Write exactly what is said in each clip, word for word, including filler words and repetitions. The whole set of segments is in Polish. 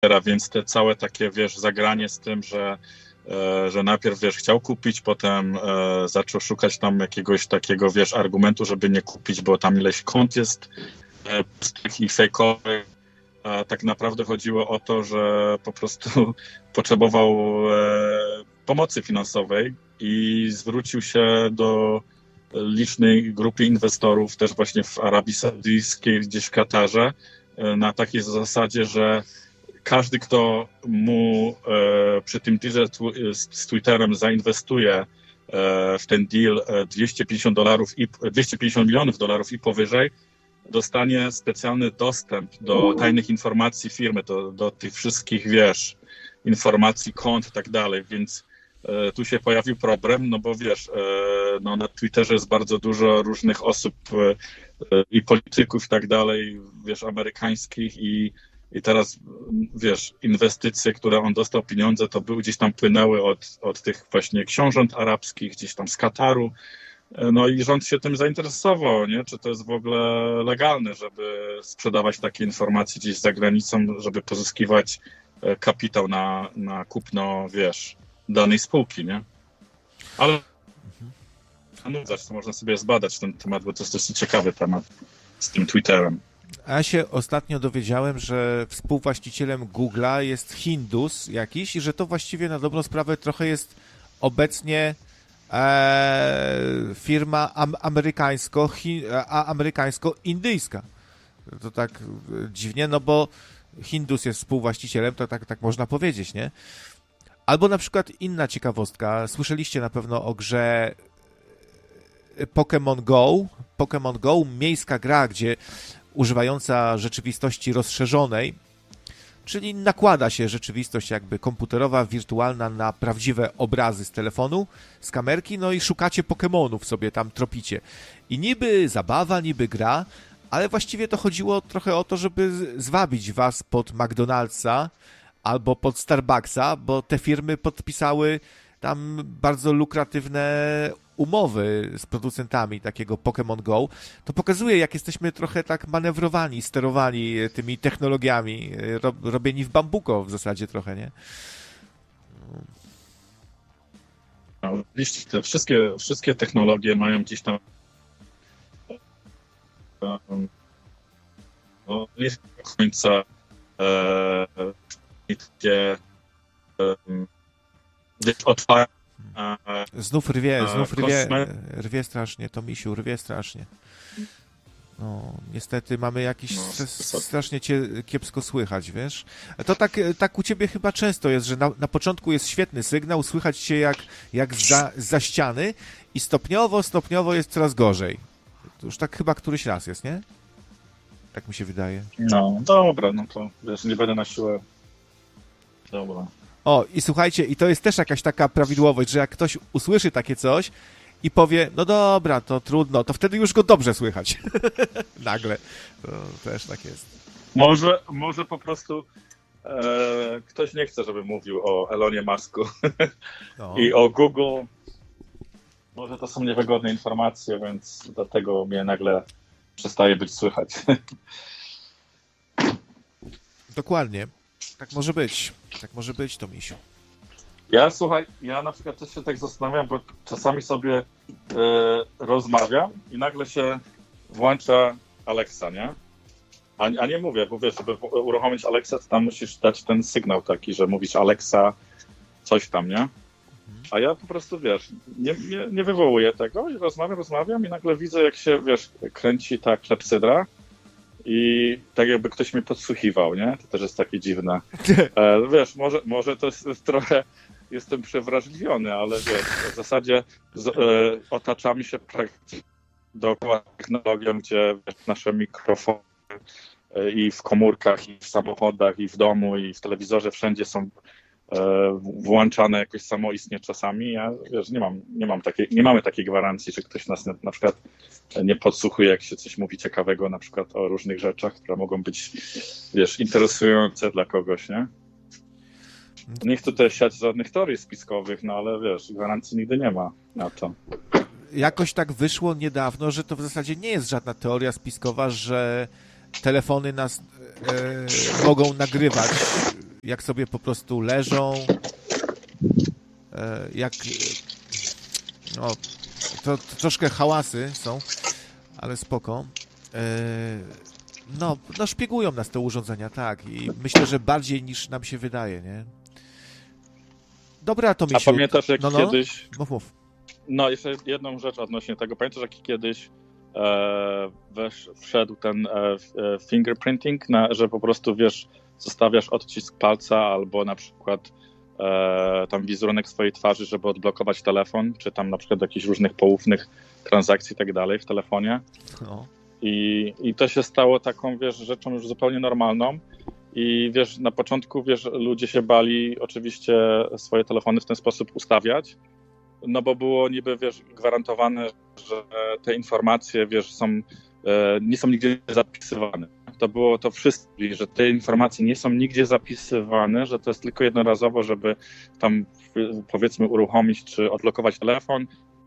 więc te całe takie, wiesz, zagranie z tym, że że najpierw, wiesz, chciał kupić, potem e, zaczął szukać tam jakiegoś takiego, wiesz, argumentu, żeby nie kupić, bo tam ileś kont jest e, pustych i fejkowych. A tak naprawdę chodziło o to, że po prostu potrzebował e, pomocy finansowej i zwrócił się do licznej grupy inwestorów, też właśnie w Arabii Saudyjskiej, gdzieś w Katarze, e, na takiej zasadzie, że każdy, kto mu e, przy tym dealerze z, z Twitterem zainwestuje e, w ten deal e, dwieście pięćdziesiąt dolarów i dwieście pięćdziesiąt milionów dolarów i powyżej, dostanie specjalny dostęp do tajnych informacji firmy, do, do tych wszystkich, wiesz, informacji, kont i tak dalej, więc e, tu się pojawił problem, no bo wiesz, e, no na Twitterze jest bardzo dużo różnych osób e, i polityków i tak dalej, wiesz, amerykańskich i I teraz, wiesz, inwestycje, które on dostał, pieniądze, to były gdzieś tam płynęły od, od tych właśnie książąt arabskich, gdzieś tam z Kataru. No i rząd się tym zainteresował, nie? Czy to jest w ogóle legalne, żeby sprzedawać takie informacje gdzieś za granicą, żeby pozyskiwać kapitał na, na kupno, wiesz, danej spółki, nie? Ale no, zresztą można sobie zbadać ten temat, bo to jest dosyć ciekawy temat z tym Twitterem. A ja się ostatnio dowiedziałem, że współwłaścicielem Google'a jest Hindus jakiś i że to właściwie na dobrą sprawę trochę jest obecnie e, firma am, amerykańsko, hi, a, amerykańsko-indyjska. To tak dziwnie, no bo Hindus jest współwłaścicielem, to tak, tak można powiedzieć, nie? Albo na przykład inna ciekawostka. Słyszeliście na pewno o grze Pokémon Go. Pokémon Go, miejska gra, gdzie używająca rzeczywistości rozszerzonej, czyli nakłada się rzeczywistość jakby komputerowa, wirtualna na prawdziwe obrazy z telefonu, z kamerki, no i szukacie Pokemonów, sobie tam tropicie. I niby zabawa, niby gra, ale właściwie to chodziło trochę o to, żeby zwabić was pod McDonald'sa albo pod Starbucksa, bo te firmy podpisały tam bardzo lukratywne umowy z producentami takiego Pokémon Go. To pokazuje, jak jesteśmy trochę tak manewrowani, sterowani tymi technologiami, ro, robieni w bambuko w zasadzie trochę, nie? No, te wszystkie, wszystkie technologie mają gdzieś tam no, nie do końca e, takie e, otwarte. Znów rwie, znów rwie, rwie strasznie, Tomisiu, rwie strasznie. No, niestety mamy jakiś no, strasznie cię kiepsko słychać, wiesz? To tak, tak u ciebie chyba często jest, że na, na początku jest świetny sygnał, słychać cię jak, jak za, za ściany i stopniowo, stopniowo jest coraz gorzej. To już tak chyba któryś raz jest, nie? Tak mi się wydaje. No, dobra, no to wiesz, nie będę na siłę. Dobra. O, i słuchajcie, i to jest też jakaś taka prawidłowość, że jak ktoś usłyszy takie coś i powie, no dobra, to trudno, to wtedy już go dobrze słychać. Nagle. To też tak jest. Może, może po prostu e, ktoś nie chce, żeby mówił o Elonie Musku no. I o Google. Może to są niewygodne informacje, więc dlatego mnie nagle przestaje być słychać. Dokładnie. Tak może być. Tak może być, Tomisiu. Ja, słuchaj, ja na przykład też się tak zastanawiam, bo czasami sobie e, rozmawiam i nagle się włącza Alexa, nie? A, a nie mówię, bo wiesz, żeby uruchomić Alexa, to tam musisz dać ten sygnał taki, że mówisz Alexa, coś tam, nie? A ja po prostu, wiesz, nie, nie, nie wywołuję tego i rozmawiam, rozmawiam i nagle widzę, jak się, wiesz, kręci ta klepsydra i tak jakby ktoś mnie podsłuchiwał, nie? To też jest takie dziwne. E, wiesz, może, może to jest, jest trochę, jestem przewrażliwiony, ale wiesz, w zasadzie z, e, otaczamy się praktycznie dookoła technologią, gdzie wiesz, nasze mikrofony e, i w komórkach, i w samochodach, i w domu, i w telewizorze wszędzie są włączane jakoś samoistnie czasami. Ja wiesz, nie mam, nie mam takiej, nie mamy takiej gwarancji, że ktoś nas na, na przykład nie podsłuchuje, jak się coś mówi ciekawego, na przykład o różnych rzeczach, które mogą być, wiesz, interesujące dla kogoś, nie? Nie chcę tutaj siać żadnych teorii spiskowych, no ale wiesz, gwarancji nigdy nie ma na to. Jakoś tak wyszło niedawno, że to w zasadzie nie jest żadna teoria spiskowa, że telefony nas e, mogą nagrywać jak sobie po prostu leżą, jak no, to, to troszkę hałasy są, ale spoko. No, no szpiegują nas te urządzenia, tak, i myślę, że bardziej niż nam się wydaje, nie? Dobra, to mi się... A pamiętasz, jak no, no. kiedyś... Mów, mów. No, jeszcze jedną rzecz odnośnie tego. Pamiętasz, jak kiedyś e, wesz, wszedł ten e, e, fingerprinting, na, że po prostu, wiesz, zostawiasz odcisk palca albo na przykład e, tam wizerunek swojej twarzy, żeby odblokować telefon, czy tam na przykład jakichś różnych poufnych transakcji i tak dalej w telefonie. No. I, I to się stało taką, wiesz, rzeczą już zupełnie normalną. I wiesz, na początku, wiesz, ludzie się bali oczywiście swoje telefony w ten sposób ustawiać, no bo było niby, wiesz, gwarantowane, że te informacje, wiesz, są, e, nie są nigdzie zapisywane. To było to wszystko, że te informacje nie są nigdzie zapisywane, że to jest tylko jednorazowo, żeby tam, powiedzmy, uruchomić czy odblokować telefon.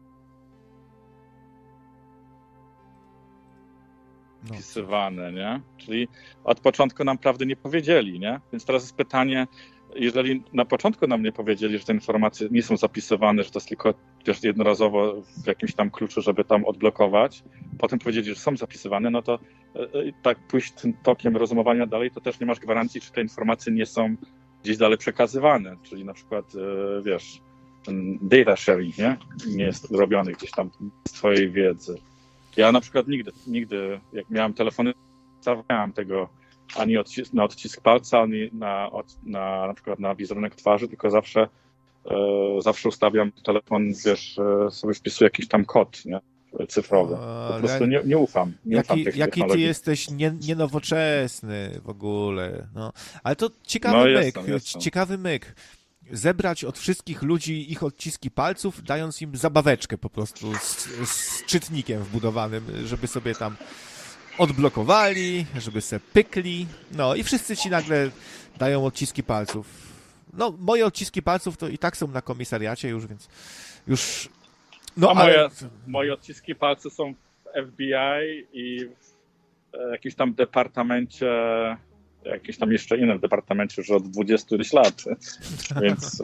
Zapisywane, nie? Czyli od początku nam prawdy nie powiedzieli, nie? Więc teraz jest pytanie, jeżeli na początku nam nie powiedzieli, że te informacje nie są zapisywane, że to jest tylko, wiesz, jednorazowo w jakimś tam kluczu, żeby tam odblokować, potem powiedzieli, że są zapisywane, no to i tak pójść tym tokiem rozumowania dalej, to też nie masz gwarancji, czy te informacje nie są gdzieś dalej przekazywane, czyli na przykład, wiesz, ten data sharing, nie? Nie jest robiony gdzieś tam z twojej wiedzy. Ja na przykład nigdy, nigdy, jak miałem telefony, nie stawiałem tego ani odcisk, na odcisk palca, ani na, na, na przykład na wizerunek twarzy, tylko zawsze, e, zawsze ustawiam telefon, wiesz, e, sobie wpisuję jakiś tam kod, nie? Cyfrowy. Po prostu nie, nie ufam. Nie jaki, ufam tych jaki ty technologii. jesteś nie, nienowoczesny w ogóle. No. Ale to ciekawy No, myk, jestem, jestem. ciekawy myk. Zebrać od wszystkich ludzi ich odciski palców, dając im zabaweczkę po prostu z, z czytnikiem wbudowanym, żeby sobie tam odblokowali, żeby se pykli. No i wszyscy ci nagle dają odciski palców. No, moje odciski palców to i tak są na komisariacie już, więc już... No, A moje, ale... moje odciski palców są w F B I i w jakimś tam departamencie, jakimś tam jeszcze innym departamencie już od dwudziestu lat, więc...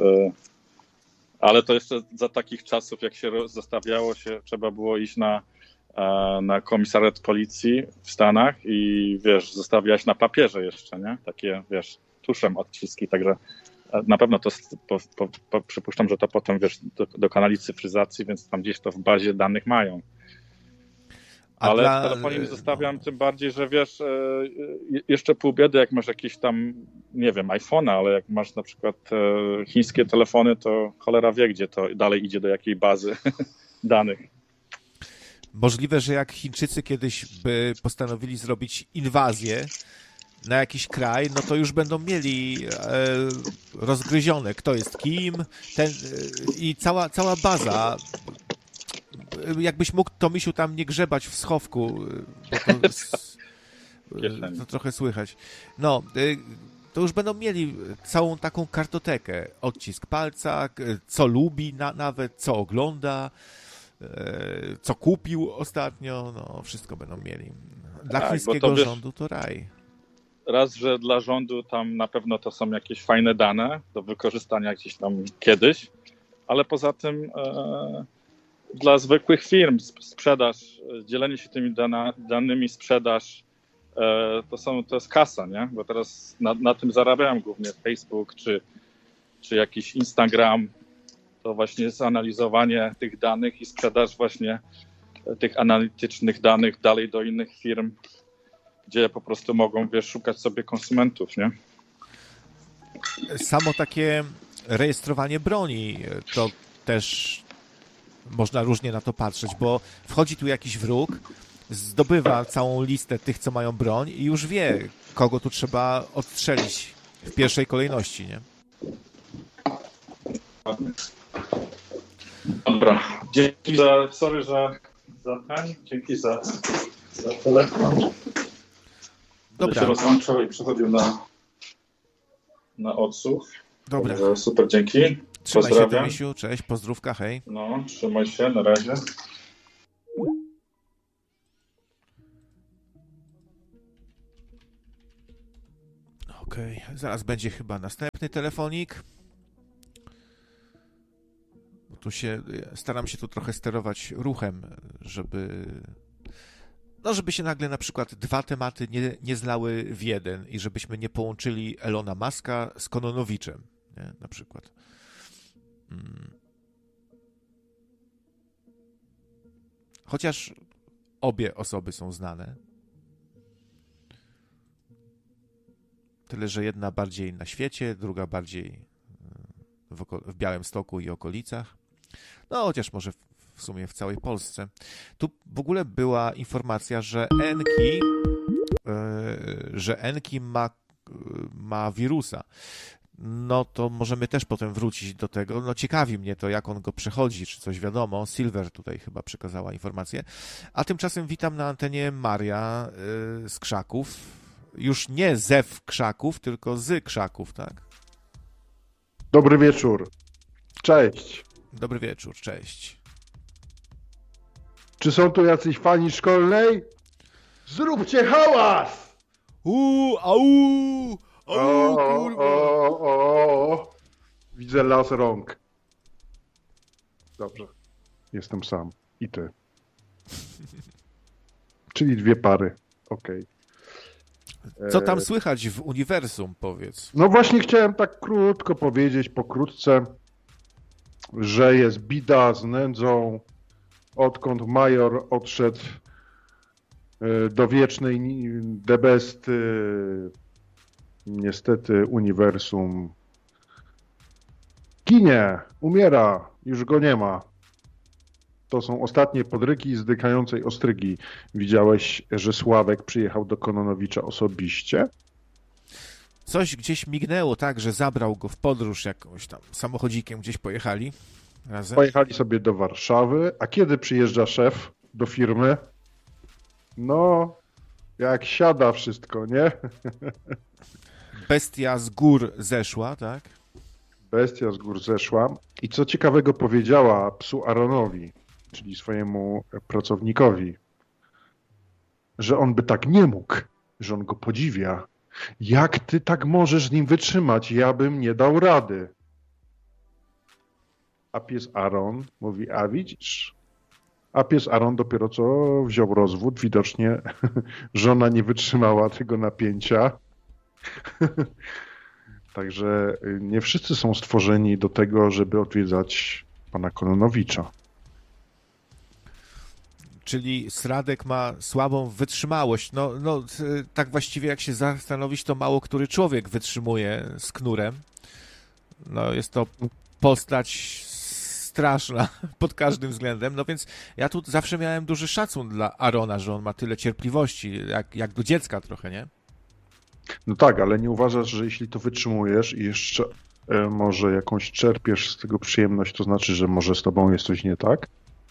Ale to jeszcze za takich czasów, jak się zostawiało się, trzeba było iść na, na komisariat policji w Stanach i, wiesz, zostawiać na papierze jeszcze, nie? Takie, wiesz, tuszem odciski, także na pewno to, po, po, po, przypuszczam, że to potem, wiesz, do, dokonali cyfryzacji, więc tam gdzieś to w bazie danych mają. A Ale dla... w telefonie nie zostawiam, tym bardziej, że wiesz, jeszcze pół biedy, jak masz jakieś tam, nie wiem, iPhone'a, ale jak masz na przykład chińskie telefony, to cholera wie, gdzie to dalej idzie, do jakiej bazy danych. Możliwe, że jak Chińczycy kiedyś by postanowili zrobić inwazję na jakiś kraj, no to już będą mieli e, rozgryzione, kto jest kim, ten, e, i cała, cała baza. Jakbyś mógł, Tomisiu, tam nie grzebać w schowku, bo to, to trochę słychać. No, to już będą mieli całą taką kartotekę. Odcisk palca, co lubi na, nawet, co ogląda, co kupił ostatnio, no wszystko będą mieli. Dla tak, chińskiego to, wiesz, rządu to raj. Raz, że dla rządu tam na pewno to są jakieś fajne dane do wykorzystania gdzieś tam kiedyś, ale poza tym e, dla zwykłych firm sprzedaż, dzielenie się tymi dana, danymi, sprzedaż, e, to, są, to jest kasa, nie? Bo teraz na, na tym zarabiają głównie Facebook czy, czy jakiś Instagram. To właśnie jest analizowanie tych danych i sprzedaż właśnie tych analitycznych danych dalej do innych firm, gdzie po prostu mogą, wiesz, szukać sobie konsumentów, nie? Samo takie rejestrowanie broni, to też można różnie na to patrzeć, bo wchodzi tu jakiś wróg, zdobywa całą listę tych, co mają broń i już wie, kogo tu trzeba odstrzelić w pierwszej kolejności, nie? Dobra, dzięki za, sorry za, za ten, dzięki za, za telefon. Dobra. Się rozłączał i przechodził na, na odsłuch. Dobra. Dobrze, super, dzięki. Trzymaj Pozdrawiam. się, Tomisiu, cześć, pozdrówka, hej. No, trzymaj się, na razie. Okej. Okej, okay. Zaraz będzie chyba następny telefonik. Tu się, staram się tu trochę sterować ruchem, żeby no żeby się nagle na przykład dwa tematy nie, nie zlały w jeden i żebyśmy nie połączyli Elona Muska z Kononowiczem, nie? Na przykład. Hmm. Chociaż obie osoby są znane. Tyle, że jedna bardziej na świecie, druga bardziej w, oko- w Białymstoku i okolicach. No, chociaż może w, w sumie w całej Polsce. Tu w ogóle była informacja, że Enki, yy, że Enki ma, yy, ma wirusa. No to możemy też potem wrócić do tego. No ciekawi mnie to, jak on go przechodzi, czy coś wiadomo. Silver tutaj chyba przekazała informację. A tymczasem witam na antenie Maria yy, z Krzaków. Już nie ze w Krzaków, tylko z Krzaków, tak? Dobry wieczór. Cześć. Dobry wieczór, cześć. Czy są tu jacyś fani szkolnej? Zróbcie hałas! Uuu, au, au, O, kurwa. o, o. Widzę las rąk. Dobrze. Jestem sam. I ty. Czyli dwie pary. Okej. Co tam słychać w uniwersum, powiedz? No właśnie chciałem tak krótko powiedzieć, pokrótce, że jest bida z nędzą, odkąd major odszedł do wiecznej debesty. Niestety uniwersum ginie, umiera, już go nie ma. To są ostatnie podrygi zdykającej ostrygi. Widziałeś, że Sławek przyjechał do Kononowicza osobiście? Coś gdzieś mignęło, tak, że zabrał go w podróż jakąś tam samochodzikiem, gdzieś pojechali razem. Pojechali sobie do Warszawy, a kiedy przyjeżdża szef do firmy? No, jak siada wszystko, nie? Bestia z gór zeszła, tak? Bestia z gór zeszła. I co ciekawego powiedziała psu Aaronowi, czyli swojemu pracownikowi, że on by tak nie mógł, że on go podziwia. Jak ty tak możesz z nim wytrzymać? Ja bym nie dał rady. A pies Aaron mówi, a widzisz? A pies Aaron dopiero co wziął rozwód. Widocznie żona nie wytrzymała tego napięcia. Także nie wszyscy są stworzeni do tego, żeby odwiedzać pana Kononowicza. Czyli Sradek ma słabą wytrzymałość. No, no, tak właściwie jak się zastanowić, to mało który człowiek wytrzymuje z Knurem. No, jest to postać straszna pod każdym względem. No więc ja tu zawsze miałem duży szacun dla Arona, że on ma tyle cierpliwości, jak, jak do dziecka trochę, nie? No tak, ale nie uważasz, że jeśli to wytrzymujesz i jeszcze e, może jakąś czerpiesz z tego przyjemność, to znaczy, że może z tobą jest coś nie tak?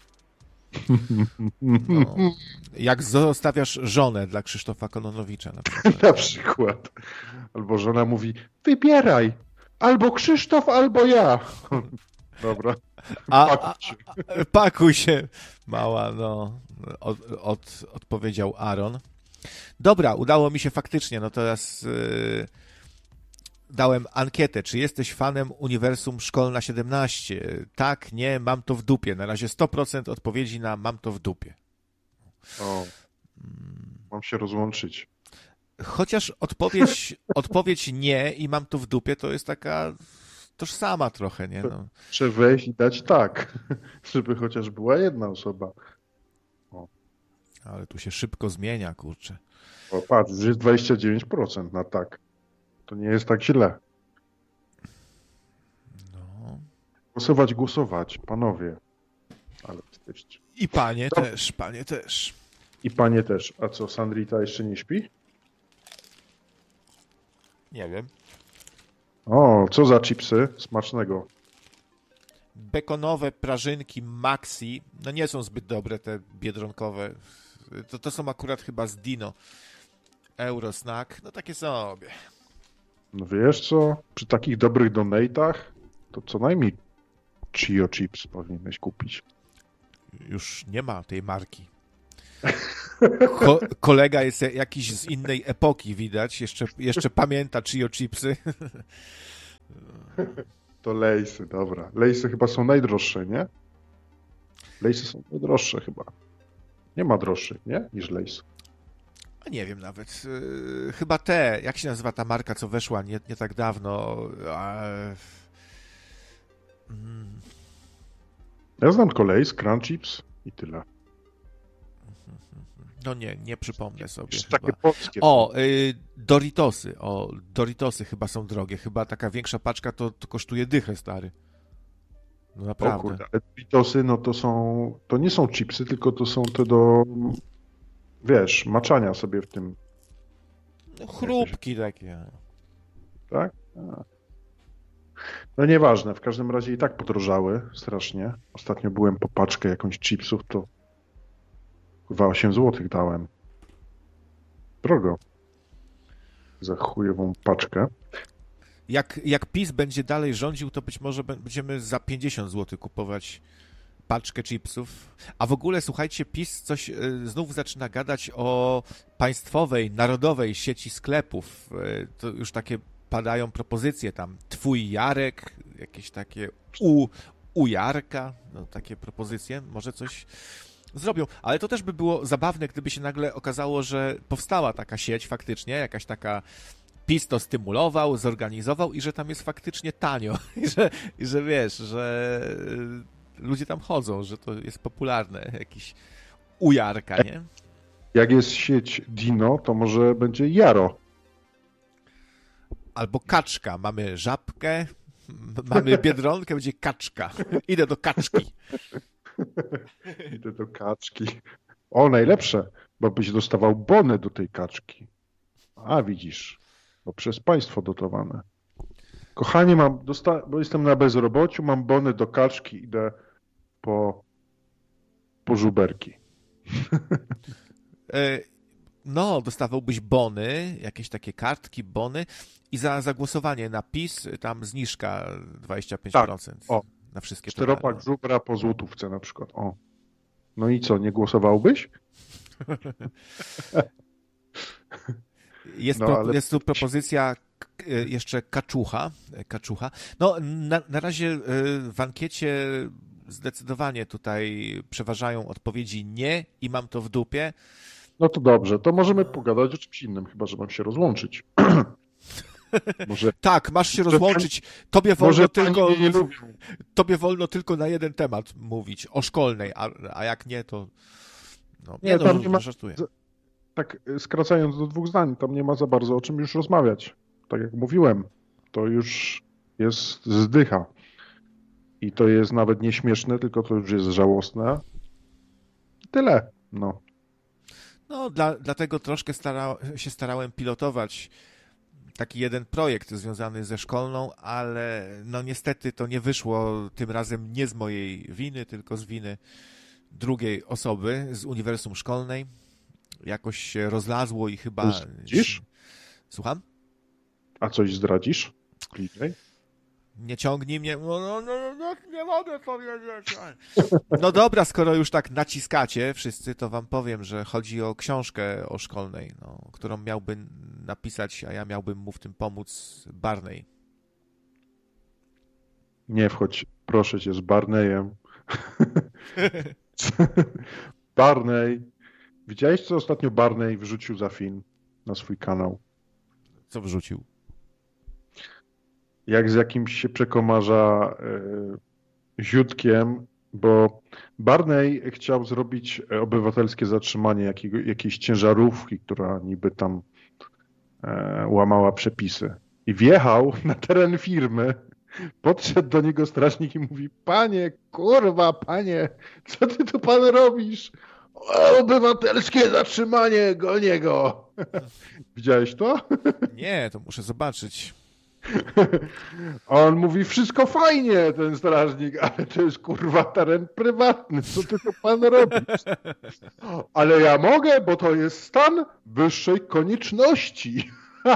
No, jak zostawiasz żonę dla Krzysztofa Kononowicza na przykład. Na przykład. Albo żona mówi, wybieraj, albo Krzysztof, albo ja. Dobra. A, Pakuj się. a, a, pakuj się, mała, no, od, od, odpowiedział Aaron. Dobra, udało mi się faktycznie, no teraz yy, dałem ankietę, czy jesteś fanem Uniwersum Szkolna siedemnaście? Tak, nie, mam to w dupie. Na razie sto procent odpowiedzi na mam to w dupie. O, mam się rozłączyć. Chociaż odpowiedź, odpowiedź nie i mam to w dupie to jest taka tożsama trochę, nie? No. Trzeba wejść i dać tak, żeby chociaż była jedna osoba. O, Ale tu się szybko zmienia, kurczę. o patrz, już jest dwadzieścia dziewięć procent na tak. To nie jest tak źle. No. Głosować, głosować, panowie. Ale jesteście. I panie To... też, panie też. I panie też. A co, Sandrita jeszcze nie śpi? Nie wiem. O, co za chipsy? Smacznego. Bekonowe prażynki Maxi, no nie są zbyt dobre te biedronkowe. To, to są akurat chyba z Dino. Eurosnack, no takie sobie. No wiesz co? Przy takich dobrych donate'ach to co najmniej Chio Chips powinieneś kupić. Już nie ma tej marki. Ko- kolega jest jakiś z innej epoki, widać. Jeszcze, jeszcze pamięta Chio chipsy. To lejsy, dobra. Lejsy chyba są najdroższe, nie? Lejsy są najdroższe chyba. Nie ma droższych, nie? Niż lejsy. A nie wiem nawet. Yy, chyba te, jak się nazywa ta marka, co weszła nie, nie tak dawno? A... Mm. Ja znam tylko Lay's, Crunch Chips i tyle. No nie, nie przypomnę sobie. Takie Chyba. polskie. O, y, Doritosy. O, Doritosy chyba są drogie. Chyba taka większa paczka to, to kosztuje dychę, stary. No naprawdę. O kurde, ale Doritosy, no to są, to nie są chipsy, tylko to są te do, wiesz, maczania sobie w tym. No, chrupki takie. Tak? A. No nieważne, w każdym razie i tak podrożały strasznie. Ostatnio byłem po paczkę jakąś chipsów, to chyba osiem złotych dałem. Drogo. Za chujową paczkę. Jak, jak PiS będzie dalej rządził, to być może będziemy za pięćdziesiąt złotych kupować paczkę chipsów. A w ogóle, słuchajcie, PiS coś y, znów zaczyna gadać o państwowej, narodowej sieci sklepów. Y, to już takie padają propozycje tam. Twój Jarek, jakieś takie u, u Jarka, no takie propozycje. Może coś zrobią. Ale to też by było zabawne, gdyby się nagle okazało, że powstała taka sieć faktycznie, jakaś taka PiS to stymulował, zorganizował i że tam jest faktycznie tanio. I że, i że wiesz, że ludzie tam chodzą, że to jest popularne. Jakiś u Jarka, nie? Jak jest sieć Dino, to może będzie Jaro. Albo kaczka. Mamy żabkę, mamy biedronkę, będzie kaczka. Idę do kaczki. Idę do kaczki. O, najlepsze, bo byś dostawał bony do tej kaczki. A, widzisz, bo przez państwo dotowane. Kochanie, mam, dosta- bo jestem na bezrobociu, mam bony do kaczki, idę po, po żuberki. No, dostawałbyś bony, jakieś takie kartki, bony i za, za głosowanie na PiS tam zniżka dwadzieścia pięć procent. Tak. O, na wszystkie czteropak towary. żubra po złotówce na przykład. O. No i co, nie głosowałbyś? Jest, No, pro, ale- jest tu propozycja k- jeszcze kaczucha. kaczucha. No, na, na razie y, w ankiecie zdecydowanie tutaj przeważają odpowiedzi nie i mam to w dupie. No to dobrze, to możemy pogadać o czymś innym, chyba że mam się rozłączyć. Może, Tak, masz się Może rozłączyć. Tobie wolno może tylko pani mnie nie lubią. tobie wolno tylko na jeden temat mówić, o szkolnej, a, a jak nie, to no, nie, Nie, no, tam nie ma- żartuję. Tak skracając do dwóch zdań, tam nie ma za bardzo o czym już rozmawiać. Tak jak mówiłem, to już jest zdycha. I to jest nawet nie śmieszne, tylko to już jest żałosne. Tyle. No. No, dla, dlatego troszkę stara, się starałem pilotować taki jeden projekt związany ze szkolną, ale no niestety to nie wyszło tym razem nie z mojej winy, tylko z winy drugiej osoby z uniwersum szkolnej. Jakoś się rozlazło i chyba... Zdradzisz? Słucham? A coś zdradzisz? Bliżej? Nie ciągnij mnie. No, no, no, no, nie mogę powiedzieć. No dobra, skoro już tak naciskacie wszyscy, to wam powiem, że chodzi o książkę o szkolnej, no, którą miałby napisać, a ja miałbym mu w tym pomóc, Barney. Nie wchodź, proszę cię, z Barneyem. Barney. Widziałeś, co ostatnio Barney wrzucił za film na swój kanał? Co wrzucił? Jak z jakimś się przekomarza e, ziutkiem, bo Barney chciał zrobić obywatelskie zatrzymanie jakiego, jakiejś ciężarówki, która niby tam e, łamała przepisy. I wjechał na teren firmy, podszedł do niego strażnik i mówi: panie, kurwa, panie, co ty tu pan robisz? Obywatelskie zatrzymanie, gonię go. Widziałeś to? Nie, to muszę zobaczyć. A on mówi: wszystko fajnie, ten strażnik, ale to jest kurwa teren prywatny, co ty to pan robisz? Ale ja mogę, bo to jest stan wyższej konieczności.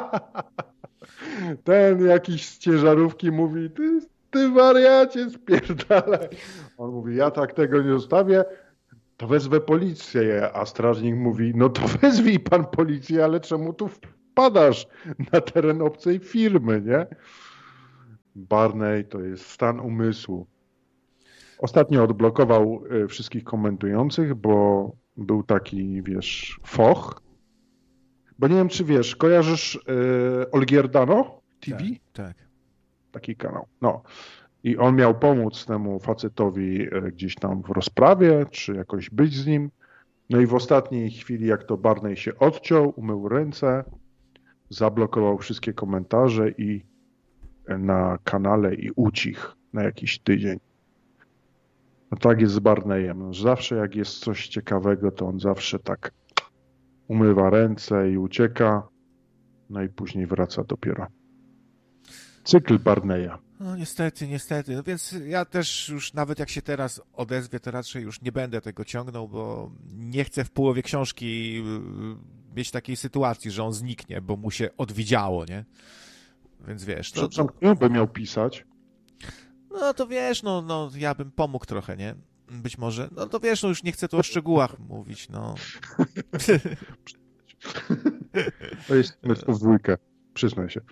Ten jakiś z ciężarówki mówi: ty, ty wariacie, spierdalaj. On mówi: ja tak tego nie zostawię, to wezwę policję, a strażnik mówi, no to wezwij pan policję, ale czemu tu wpadasz na teren obcej firmy, nie? Barney to jest stan umysłu. Ostatnio odblokował wszystkich komentujących, bo był taki, wiesz, foch. Bo nie wiem, czy wiesz, kojarzysz y, Olgierdano T V? Tak, tak. Taki kanał. No. I on miał pomóc temu facetowi gdzieś tam w rozprawie, czy jakoś być z nim. No i w ostatniej chwili, jak to Barney się odciął, umył ręce, zablokował wszystkie komentarze i na kanale i ucichł na jakiś tydzień. No tak jest z Barneyem. Zawsze jak jest coś ciekawego, to on zawsze tak umywa ręce i ucieka, no i później wraca dopiero. Cykl Barneya. No niestety, niestety. No więc ja też już nawet jak się teraz odezwie, to raczej już nie będę tego ciągnął, bo nie chcę w połowie książki mieć takiej sytuacji, że on zniknie, bo mu się odwidziało, nie? Więc wiesz... To, to... Kto by miał pisać? No to wiesz, no, no ja bym pomógł trochę, nie? Być może. No to wiesz, no już nie chcę tu o szczegółach mówić, no. To jest w dwójkę. Przyznaj się.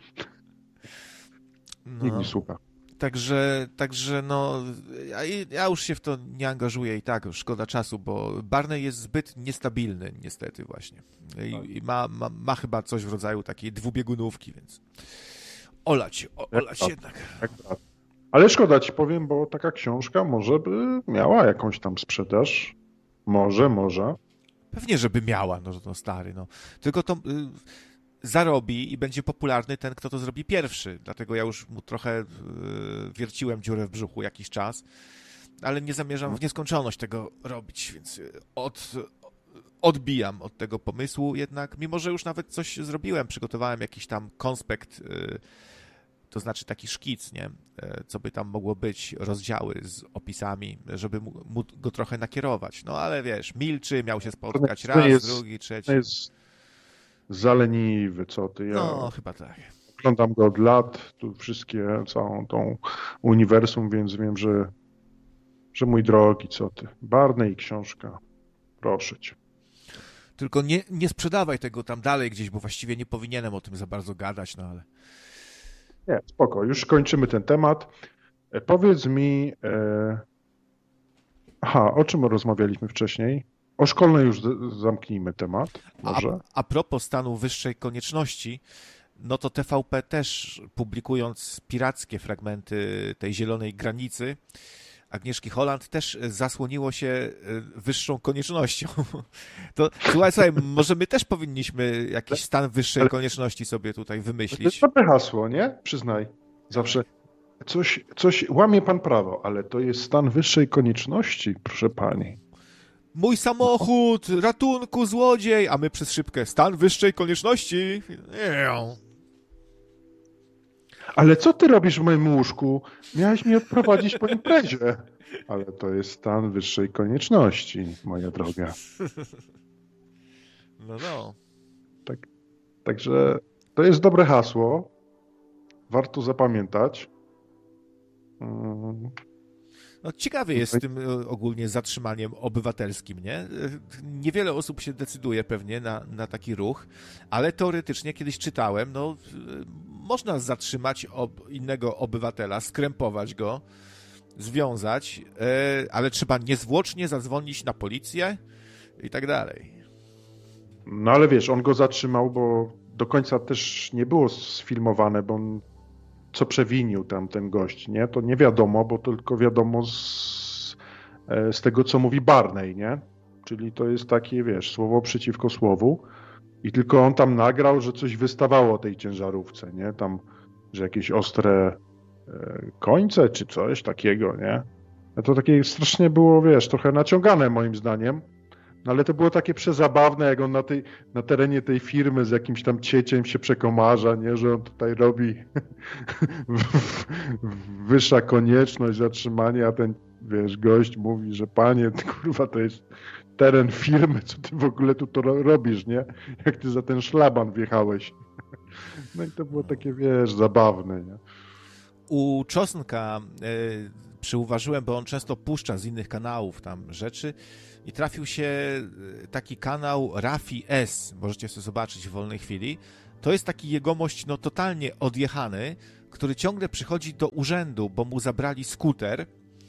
No. Nikt nie słucha. Także, także no, ja, ja już się w to nie angażuję i tak, szkoda czasu, bo Barney jest zbyt niestabilny, niestety właśnie. I, i ma, ma, ma chyba coś w rodzaju takiej dwubiegunówki, więc olać, o, olać jednak. Tak, tak. Ale szkoda ci powiem, bo taka książka może by miała jakąś tam sprzedaż. Może, może. Pewnie, żeby miała, no, no stary, no. Tylko to... Y, zarobi i będzie popularny ten, kto to zrobi pierwszy. Dlatego ja już mu trochę yy, wierciłem dziurę w brzuchu jakiś czas, ale nie zamierzam w nieskończoność tego robić, więc od, odbijam od tego pomysłu jednak, mimo że już nawet coś zrobiłem, przygotowałem jakiś tam konspekt, yy, to znaczy taki szkic, nie? Yy, co by tam mogło być, rozdziały z opisami, żeby mu go trochę nakierować. No ale wiesz, milczy, miał się spotkać raz, jest, drugi, trzeci. Zaleniwy, co ty? Ja no, chyba tak. Oglądam go od lat, tu wszystkie, całą tą uniwersum, więc wiem, że, że mój drogi, co ty? Barney i książka. Proszę cię. Tylko nie, nie sprzedawaj tego tam dalej gdzieś, bo właściwie nie powinienem o tym za bardzo gadać, no ale... Nie, spoko, już kończymy ten temat. E, powiedz mi... E... Aha, o czym rozmawialiśmy wcześniej? O szkolnej już zamknijmy temat, może. A, a propos stanu wyższej konieczności, no to T V P też, publikując pirackie fragmenty tej zielonej granicy Agnieszki Holland, też zasłoniło się wyższą koniecznością. To słuchaj, słuchaj, może my też powinniśmy jakiś stan wyższej konieczności sobie tutaj wymyślić. To jest dobre hasło, nie? Przyznaj. Zawsze coś, coś łamie pan prawo, ale to jest stan wyższej konieczności, proszę pani. Mój samochód, ratunku, złodziej, a my przez szybkę, stan wyższej konieczności. Ale co ty robisz w moim łóżku? Miałeś mnie odprowadzić po imprezie. Ale to jest stan wyższej konieczności, moja droga. No, no. Tak, także to jest dobre hasło. Warto zapamiętać. Hmm. No, ciekawy jest z tym ogólnie zatrzymaniem obywatelskim, nie? Niewiele osób się decyduje pewnie na, na taki ruch, ale teoretycznie kiedyś czytałem, no można zatrzymać ob, innego obywatela, skrępować go, związać, e, ale trzeba niezwłocznie zadzwonić na policję i tak dalej. No ale wiesz, on go zatrzymał, bo do końca też nie było sfilmowane, bo on co przewinił tam ten gość, nie? To nie wiadomo, bo tylko wiadomo z, z tego, co mówi Barney, nie? Czyli to jest takie, wiesz, słowo przeciwko słowu i tylko on tam nagrał, że coś wystawało tej ciężarówce, nie? Tam, że jakieś ostre końce czy coś takiego, nie? No to takie strasznie było, wiesz, trochę naciągane moim zdaniem. No ale to było takie przezabawne, jak on na, tej, na terenie tej firmy z jakimś tam cieciem się przekomarza, nie? Że on tutaj robi wyższa konieczność zatrzymania, a ten, wiesz, gość mówi, że panie, ty, kurwa, to jest teren firmy, co ty w ogóle tu to robisz, nie? Jak ty za ten szlaban wjechałeś. No i to było takie, wiesz, zabawne, nie? U Czosnka y, przyuważyłem, bo on często puszcza z innych kanałów tam rzeczy i trafił się taki kanał Rafi S, możecie sobie zobaczyć w wolnej chwili. To jest taki jegomość no totalnie odjechany, który ciągle przychodzi do urzędu, bo mu zabrali skuter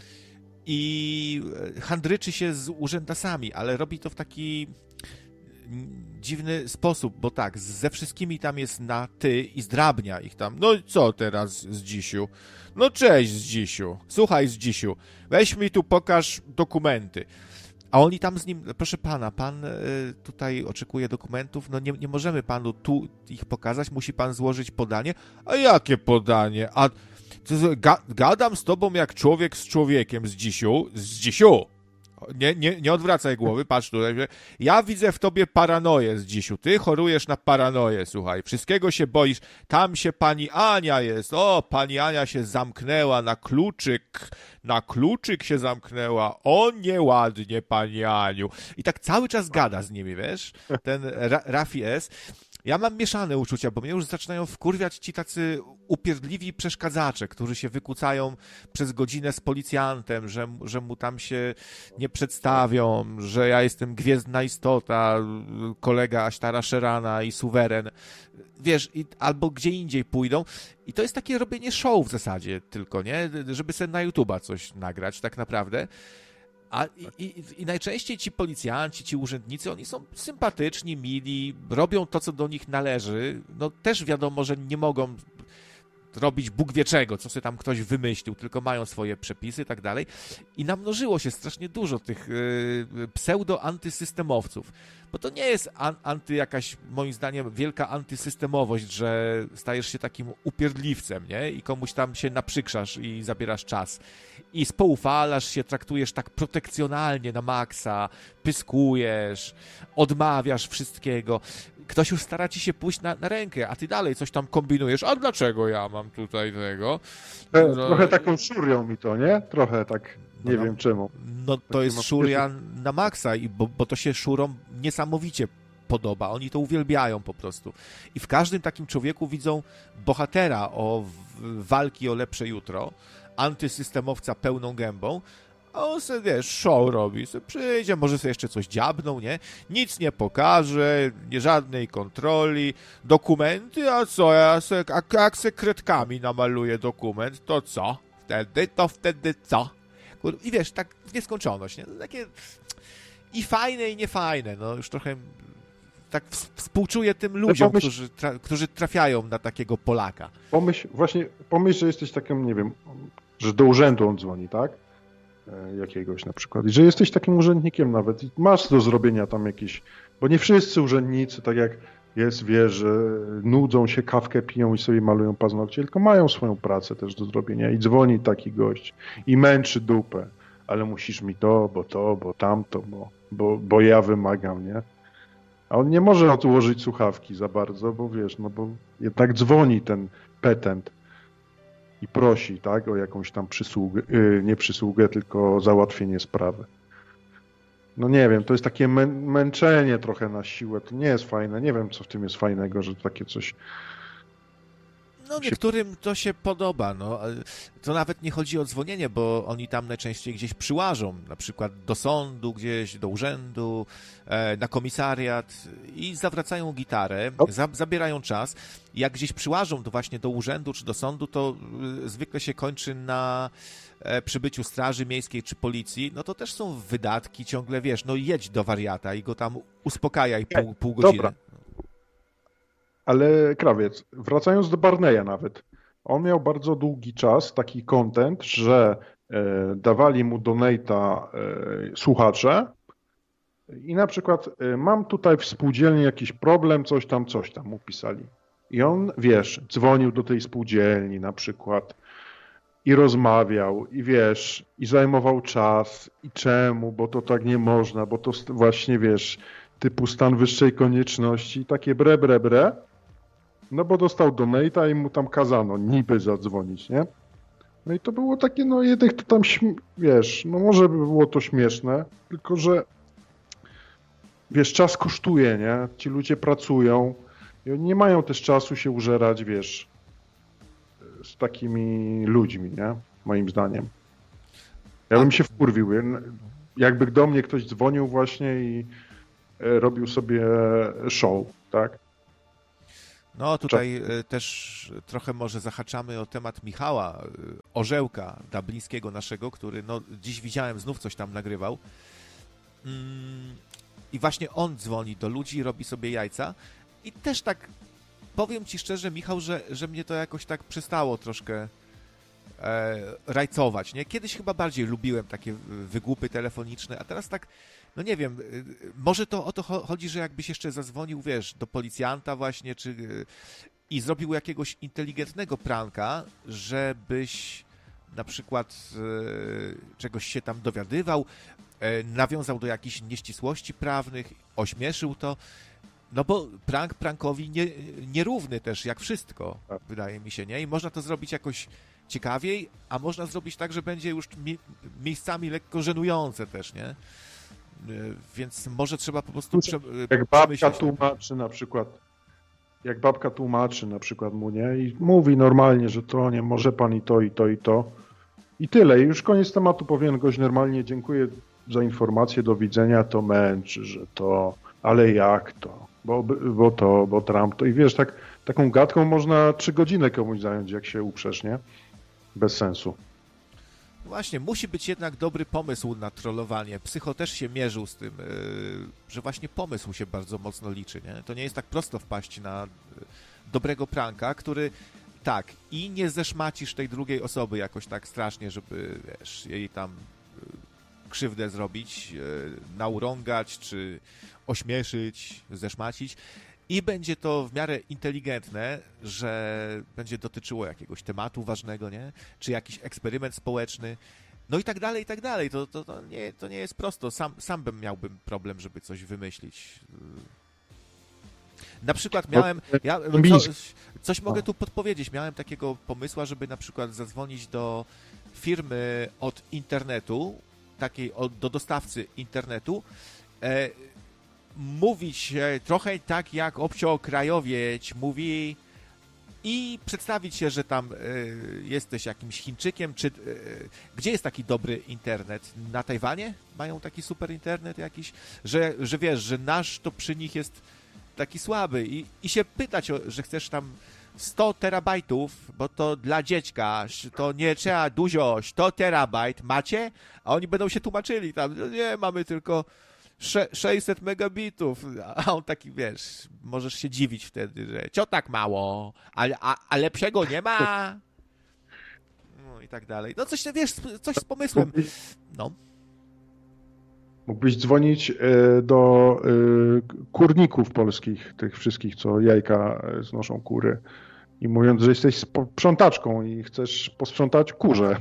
i handryczy się z urzędasami, ale robi to w taki dziwny sposób, bo tak, ze wszystkimi tam jest na ty i zdrabnia ich tam. No i co teraz z dzisiu? No cześć z dzisiu. Słuchaj z dzisiu, weź mi tu pokaż dokumenty. A oni tam z nim, proszę pana, pan tutaj oczekuje dokumentów, no nie, nie możemy panu tu ich pokazać, musi pan złożyć podanie. A jakie podanie? A ga, gadam z tobą jak człowiek z człowiekiem z dzisiu, z dzisiu. Nie, nie, nie odwracaj głowy, patrz tutaj. Ja widzę w tobie paranoję z dzisiu. Ty chorujesz na paranoję, słuchaj. Wszystkiego się boisz. Tam się pani Ania jest. O, pani Ania się zamknęła na kluczyk. Na kluczyk się zamknęła. O, nieładnie, pani Aniu. I tak cały czas gada z nimi, wiesz? Ten Ra- Rafi S. Ja mam mieszane uczucia, bo mnie już zaczynają wkurwiać ci tacy upierdliwi przeszkadzacze, którzy się wykucają przez godzinę z policjantem, że, że mu tam się nie przedstawią, że ja jestem gwiezdna istota, kolega Aśtara Szerana i suweren, wiesz, i, albo gdzie indziej pójdą. I to jest takie robienie show w zasadzie tylko, nie? Żeby sobie na YouTube'a coś nagrać tak naprawdę. A i, i, i najczęściej ci policjanci, ci urzędnicy, oni są sympatyczni, mili, robią to, co do nich należy. No też wiadomo, że nie mogą robić Bóg wie czego, co sobie tam ktoś wymyślił, tylko mają swoje przepisy i tak dalej. I namnożyło się strasznie dużo tych yy, pseudo-antysystemowców. Bo to nie jest an- anty jakaś, moim zdaniem, wielka antysystemowość, że stajesz się takim upierdliwcem, nie? I komuś tam się naprzykrzasz i zabierasz czas. I spoufalasz się, traktujesz tak protekcjonalnie na maksa, pyskujesz, odmawiasz wszystkiego. Ktoś już stara ci się pójść na, na rękę, a ty dalej coś tam kombinujesz. A dlaczego ja mam tutaj tego? No, trochę taką szurią mi to, nie? Trochę tak, nie no, wiem czemu. No to tak jest szuria na maksa, i bo, bo to się szurom niesamowicie podoba. Oni to uwielbiają po prostu. I w każdym takim człowieku widzą bohatera o w, walki o lepsze jutro, antysystemowca pełną gębą, a on sobie, wiesz, show robi, sobie przyjdzie, może sobie jeszcze coś dziabną, nie? Nic nie pokaże, nie żadnej kontroli, dokumenty, a co, ja se, a, jak se kredkami namaluję dokument, to co? Wtedy, to wtedy co? I wiesz, tak w nieskończoność, nie? Takie i fajne, i niefajne, no już trochę tak współczuję tym ludziom, pomyśl, którzy, tra, którzy trafiają na takiego Polaka. Pomyśl, właśnie, pomyśl, że jesteś takim, nie wiem, że do urzędu on dzwoni, tak? Jakiegoś na przykład. I że jesteś takim urzędnikiem nawet i masz do zrobienia tam jakieś, bo nie wszyscy urzędnicy, tak jak jest, wiesz, że nudzą się, kawkę piją i sobie malują paznokcie, tylko mają swoją pracę też do zrobienia i dzwoni taki gość i męczy dupę, ale musisz mi to, bo to, bo tamto, bo, bo, bo ja wymagam, nie? A on nie może odłożyć słuchawki za bardzo, bo wiesz, no bo jednak dzwoni ten petent i prosi, tak, o jakąś tam przysługę, yy, nie przysługę, tylko załatwienie sprawy. No nie wiem, to jest takie mę męczenie trochę na siłę, to nie jest fajne, nie wiem, co w tym jest fajnego, że takie coś... No niektórym to się podoba, no. To nawet nie chodzi o dzwonienie, bo oni tam najczęściej gdzieś przyłażą, na przykład do sądu gdzieś, do urzędu, na komisariat i zawracają gitarę, za, zabierają czas. Jak gdzieś przyłażą to właśnie do urzędu czy do sądu, to zwykle się kończy na przybyciu straży miejskiej czy policji, no to też są wydatki ciągle, wiesz, no jedź do wariata i go tam uspokajaj pół, pół godziny. Dobra. Ale Krawiec, wracając do Barneya nawet, on miał bardzo długi czas taki content, że e, dawali mu donate'a e, słuchacze i na przykład e, mam tutaj w spółdzielni jakiś problem, coś tam, coś tam mu pisali. I on, wiesz, dzwonił do tej spółdzielni na przykład i rozmawiał i wiesz, i zajmował czas i czemu, bo to tak nie można, bo to właśnie, wiesz, typu stan wyższej konieczności i takie bre, bre, bre. No bo dostał donate'a i mu tam kazano niby zadzwonić, nie? No i to było takie, no jednak to tam, wiesz, no może by było to śmieszne, tylko że wiesz, czas kosztuje, nie? Ci ludzie pracują i oni nie mają też czasu się użerać, wiesz, z takimi ludźmi, nie? Moim zdaniem. Ja bym się wkurwił. Jakby do mnie ktoś dzwonił właśnie i robił sobie show, tak? No tutaj też trochę może zahaczamy o temat Michała Orzełka, dublińskiego naszego, który no dziś widziałem, znów coś tam nagrywał. I właśnie on dzwoni do ludzi, robi sobie jajca i też tak powiem ci szczerze, Michał, że, że mnie to jakoś tak przestało troszkę e, rajcować, nie? Kiedyś chyba bardziej lubiłem takie wygłupy telefoniczne, a teraz tak, no nie wiem, może to o to chodzi, że jakbyś jeszcze zadzwonił, wiesz, do policjanta właśnie, czy i zrobił jakiegoś inteligentnego pranka, żebyś na przykład e, czegoś się tam dowiadywał, e, nawiązał do jakichś nieścisłości prawnych, ośmieszył to. No bo prank prankowi nie, nierówny też, jak wszystko, wydaje mi się, nie? I można to zrobić jakoś ciekawiej, a można zrobić tak, że będzie już mi, miejscami lekko żenujące też, nie? Więc może trzeba po prostu prze, jak babka tłumaczy na przykład, jak babka tłumaczy na przykład mu, nie? I mówi normalnie, że to nie może pan i to, i to, i to. I tyle. I już koniec tematu, powinien gość normalnie, dziękuję za informację, do widzenia, to męczy, że to, ale jak to? Bo, bo to, bo Trump to. I wiesz, tak, taką gadką można trzy godziny komuś zająć, jak się uprzesz, nie? Bez sensu. Właśnie, musi być jednak dobry pomysł na trollowanie. Psycho też się mierzył z tym, yy, że właśnie pomysł się bardzo mocno liczy, nie? To nie jest tak prosto wpaść na dobrego pranka, który tak, i nie zeszmacisz tej drugiej osoby jakoś tak strasznie, żeby, wiesz, jej tam krzywdę zrobić, yy, naurągać, czy ośmieszyć, zeszmacić i będzie to w miarę inteligentne, że będzie dotyczyło jakiegoś tematu ważnego, nie? Czy jakiś eksperyment społeczny, no i tak dalej, i tak dalej. To, to, to, nie, to nie jest prosto. Sam, sam bym miałbym problem, żeby coś wymyślić. Na przykład miałem, ja, coś, coś mogę tu podpowiedzieć, miałem takiego pomysłu, żeby na przykład zadzwonić do firmy od internetu, takiej od, do dostawcy internetu, e, mówić trochę tak, jak obcokrajowiec mówi i przedstawić się, że tam y, jesteś jakimś Chińczykiem, czy y, gdzie jest taki dobry internet? Na Tajwanie mają taki super internet jakiś, że, że wiesz, że nasz to przy nich jest taki słaby i, i się pytać, o, że chcesz tam sto terabajtów, bo to dla dziecka, to nie trzeba dużo, sto terabajt macie? A oni będą się tłumaczyli tam, nie, mamy tylko sześćset megabitów, a on taki, wiesz, możesz się dziwić wtedy, że co tak mało, a, a, a lepszego nie ma, no i tak dalej. No coś, wiesz, coś z pomysłem. No. Mógłbyś dzwonić do kurników polskich, tych wszystkich, co jajka znoszą kury i mówiąc, że jesteś sprzątaczką i chcesz posprzątać kurze.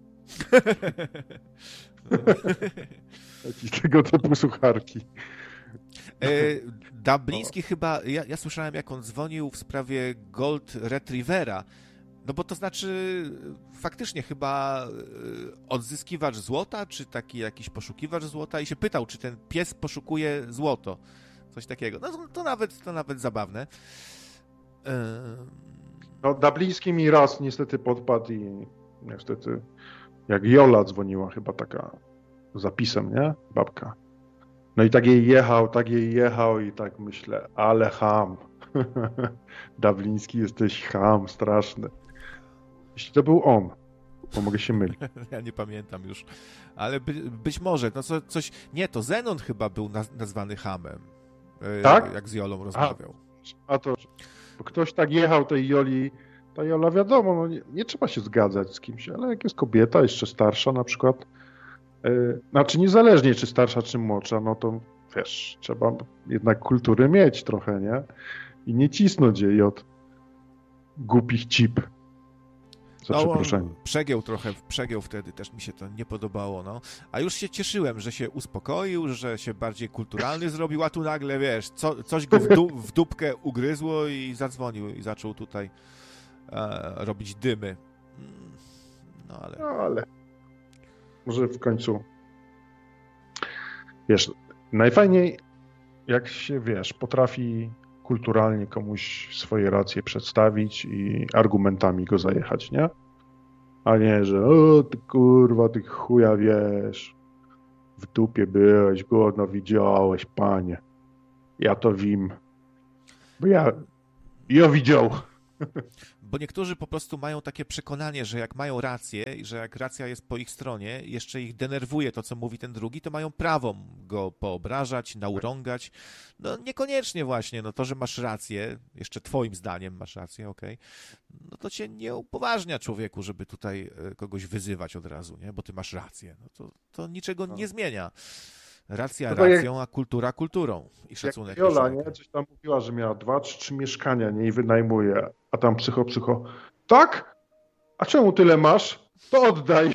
Jakieś tego typu sucharki. E, Dubliński no. chyba, ja, ja słyszałem, jak on dzwonił w sprawie Gold Retrievera, no bo to znaczy faktycznie chyba odzyskiwacz złota, czy taki jakiś poszukiwacz złota i się pytał, czy ten pies poszukuje złoto. Coś takiego. No to, to, nawet, to nawet zabawne. E... No Dubliński mi raz niestety podpadł i niestety jak Jola dzwoniła, chyba taka zapisem, nie? Babka. No i tak jej jechał, tak jej jechał i tak myślę, ale cham. Dubliński, jesteś cham, straszny. Jeśli to był on, bo mogę się mylić. Ja nie pamiętam już, ale by, być może, no co, coś, nie, to Zenon chyba był naz, nazwany chamem, tak? Jak z Jolą rozmawiał. A, a to, bo ktoś tak jechał tej Joli, ta Jola wiadomo, no nie, nie trzeba się zgadzać z kimś, ale jak jest kobieta, jeszcze starsza na przykład, yy, znaczy niezależnie czy starsza, czy młodsza, no to wiesz, trzeba jednak kultury mieć trochę, nie? I nie cisnąć jej od głupich cip. Za no, przeproszeniem. Przegiął trochę, przegiął wtedy, też mi się to nie podobało, no. A już się cieszyłem, że się uspokoił, że się bardziej kulturalny zrobił, a tu nagle, wiesz, co, coś go w, du, w dupkę ugryzło i zadzwonił i zaczął tutaj e, robić dymy. No ale... No ale... Może w końcu... Wiesz, najfajniej jak się, wiesz, potrafi kulturalnie komuś swoje racje przedstawić i argumentami go zajechać, nie? A nie, że o ty kurwa, ty chuja wiesz, w dupie byłeś, głodno widziałeś, panie. Ja to wiem. Bo ja, ja widział. Bo niektórzy po prostu mają takie przekonanie, że jak mają rację i że jak racja jest po ich stronie, jeszcze ich denerwuje to, co mówi ten drugi, to mają prawo go poobrażać, naurągać. No niekoniecznie właśnie, no to, że masz rację, jeszcze twoim zdaniem masz rację, okej, okay, no to cię nie upoważnia, człowieku, żeby tutaj kogoś wyzywać od razu, nie? Bo ty masz rację. No to, to niczego nie zmienia. Racja no racją, jak, a kultura kulturą. I szacunek. Jola, nie? Coś tam mówiła, że miała dwa czy trzy mieszkania, nie? I wynajmuje. A tam psycho, psycho. Tak? A czemu tyle masz? To oddaj.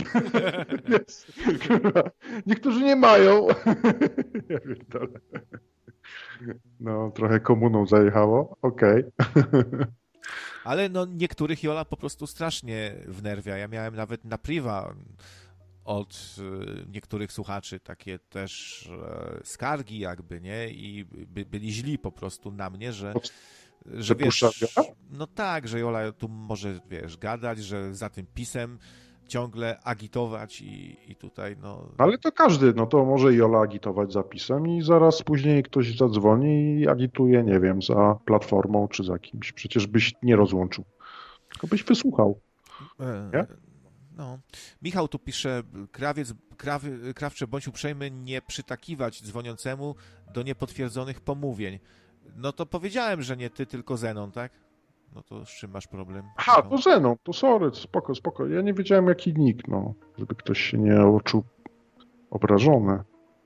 Niektórzy nie mają. Ja pierdolę. No, trochę komuną zajechało. Okej. Okay. Ale no niektórych Jola po prostu strasznie wnerwia. Ja miałem nawet na priwa od niektórych słuchaczy takie też skargi jakby, nie? I by, byli źli po prostu na mnie, że, że wiesz, no tak, że Jola tu może, wiesz, gadać, że za tym pisem ciągle agitować i, i tutaj, no... Ale to każdy, no to może Jola agitować za pisem i zaraz później ktoś zadzwoni i agituje, nie wiem, za Platformą czy za kimś. Przecież byś nie rozłączył, tylko byś wysłuchał. Nie? No. Michał tu pisze, krawiec, krawy, krawcze, bądź uprzejmy nie przytakiwać dzwoniącemu do niepotwierdzonych pomówień. No to powiedziałem, że nie ty, tylko Zenon, tak? No to z czym masz problem? Aha, Michał? To Zenon, to sorry, spoko, spoko. Ja nie wiedziałem jaki nick, no, żeby ktoś się nie poczuł obrażony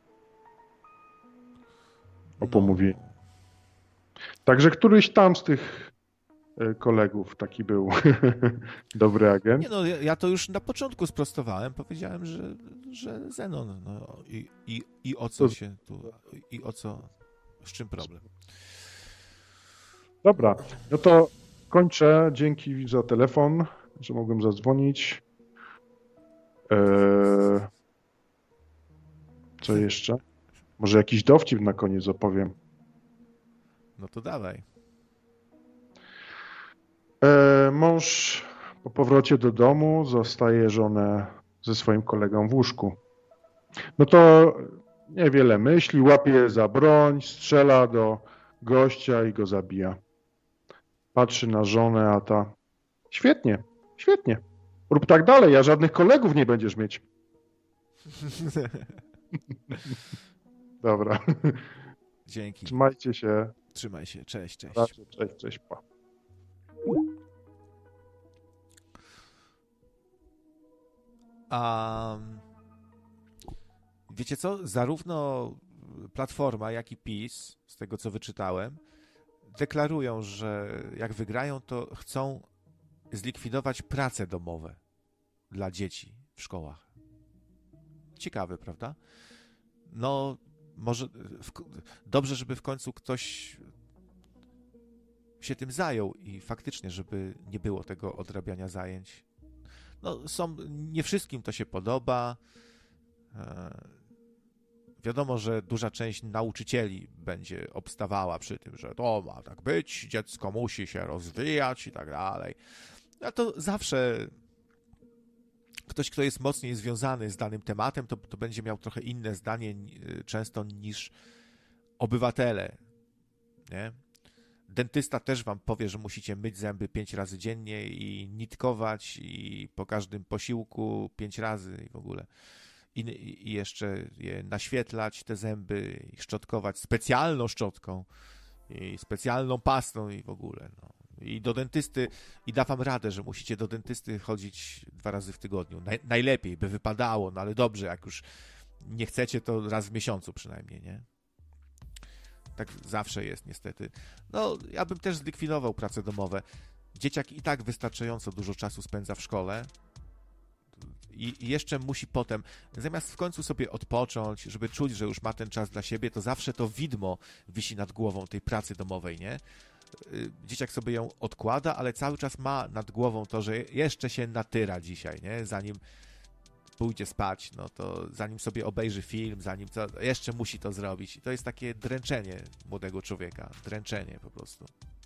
o pomówieniu. No. Także któryś tam z tych kolegów taki był dobry agent. Nie no, ja, ja to już na początku sprostowałem, powiedziałem, że, że Zenon, no i, i, i o co to... się tu, i o co, z czym problem. Dobra, no to kończę, dzięki za telefon, że mogłem zadzwonić. Eee... Co jeszcze? Może jakiś dowcip na koniec opowiem. No to dawaj. Mąż po powrocie do domu zostaje żonę ze swoim kolegą w łóżku. No to niewiele myśli, łapie za broń, strzela do gościa i go zabija. Patrzy na żonę, a ta: świetnie, świetnie. Rób tak dalej, a żadnych kolegów nie będziesz mieć. Dobra. Dzięki. Trzymajcie się. Trzymaj się. Cześć, cześć. Cześć, cześć, pa. A wiecie co? Zarówno Platforma, jak i PiS, z tego co wyczytałem, deklarują, że jak wygrają, to chcą zlikwidować prace domowe dla dzieci w szkołach. Ciekawe, prawda? No, może w, dobrze, żeby w końcu ktoś się tym zajął i faktycznie, żeby nie było tego odrabiania zajęć. No, są, nie wszystkim to się podoba. E, wiadomo, że duża część nauczycieli będzie obstawała przy tym, że to ma tak być, dziecko musi się rozwijać i tak dalej. A to zawsze ktoś, kto jest mocniej związany z danym tematem, to, to będzie miał trochę inne zdanie często niż obywatele, nie? Dentysta też wam powie, że musicie myć zęby pięć razy dziennie i nitkować i po każdym posiłku pięć razy i w ogóle. I, i jeszcze je naświetlać, te zęby, i szczotkować specjalną szczotką i specjalną pastą i w ogóle. No. I do dentysty, i da wam radę, że musicie do dentysty chodzić dwa razy w tygodniu. Naj, najlepiej by wypadało, no ale dobrze, jak już nie chcecie, to raz w miesiącu przynajmniej, nie? Tak zawsze jest niestety. No, ja bym też zlikwidował prace domowe. Dzieciak i tak wystarczająco dużo czasu spędza w szkole i jeszcze musi potem, zamiast w końcu sobie odpocząć, żeby czuć, że już ma ten czas dla siebie, to zawsze to widmo wisi nad głową tej pracy domowej, nie? Dzieciak sobie ją odkłada, ale cały czas ma nad głową to, że jeszcze się natyra dzisiaj, nie? Zanim pójdzie spać, no to zanim sobie obejrzy film, zanim co, jeszcze musi to zrobić. I to jest takie dręczenie młodego człowieka. Dręczenie po prostu.